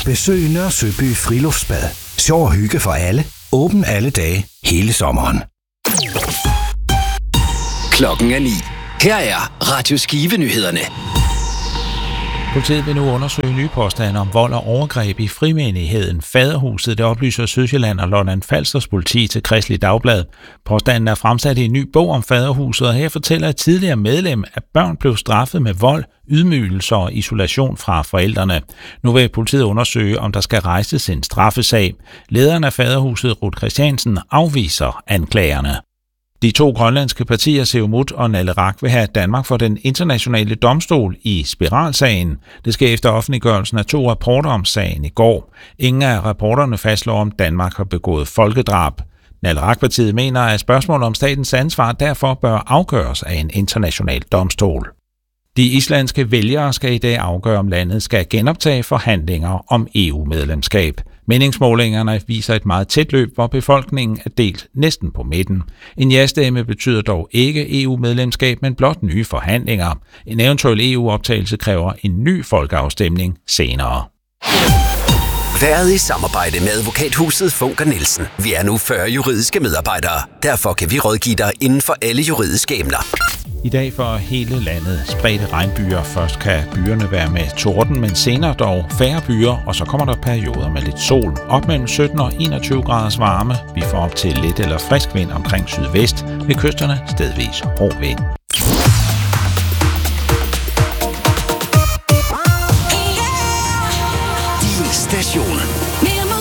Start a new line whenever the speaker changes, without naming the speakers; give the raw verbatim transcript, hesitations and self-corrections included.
Besøg Nørre Søby Friluftsbad. Sjov og hygge for alle. Åben alle dage, hele sommeren.
Klokken er ni. Her er Radio Skive-nyhederne.
Politiet vil nu undersøge nye påstande om vold og overgreb i frimenigheden Faderhuset. Det oplyser Sydsjælland og Lolland-Falsters politi til Kristeligt Dagblad. Påstanden er fremsat i en ny bog om Faderhuset, og her fortæller et tidligere medlem, at børn blev straffet med vold, ydmygelser og isolation fra forældrene. Nu vil politiet undersøge, om der skal rejses en straffesag. Lederen af Faderhuset, Ruth Christiansen, afviser anklagerne. De to grønlandske partier, Siumut og Naleraq, vil have Danmark for den internationale domstol i spiralsagen. Det sker efter offentliggørelsen af to rapporter om sagen i går. Ingen af rapporterne fastslår, om Danmark har begået folkedrab. Naleraq-partiet mener, at spørgsmålet om statens ansvar derfor bør afgøres af en international domstol. De islandske vælgere skal i dag afgøre, om landet skal genoptage forhandlinger om E U-medlemskab. Meningsmålingerne viser et meget tæt løb, hvor befolkningen er delt næsten på midten. En ja-stemme betyder dog ikke E U-medlemskab, men blot nye forhandlinger. En eventuel E U-optagelse kræver en ny folkeafstemning senere.
Været i samarbejde med advokathuset Funker Nielsen. Vi er nu fyrre juridiske medarbejdere. Derfor kan vi rådgive dig inden for alle juridiske emner.
I dag for hele landet spredte regnbyer. Først kan byerne være med torden, men senere dog færre byer, og så kommer der perioder med lidt sol. Op mellem sytten og enogtyve graders varme. Vi får op til let eller frisk vind omkring sydvest. Ved kysterne stedvis hård vind.
Din station.